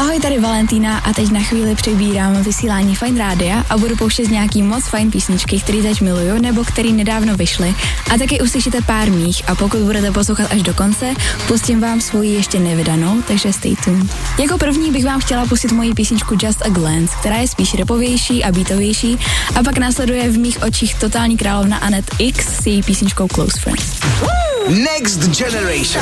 Ahoj, tady Valentína a teď na chvíli přebírám vysílání Fajn rádia a budu pouštět nějaký moc fajn písničky, který teď miluju nebo který nedávno vyšly. A taky uslyšíte pár mých a pokud budete poslouchat až do konce, pustím vám svoji ještě nevydanou, takže stay tuned. Jako první bych vám chtěla pustit moji písničku Just a Glance, která je spíš rapovější a beatovější a pak následuje v mých očích totální královna Annette X s její písničkou Close Friends. Next Generation.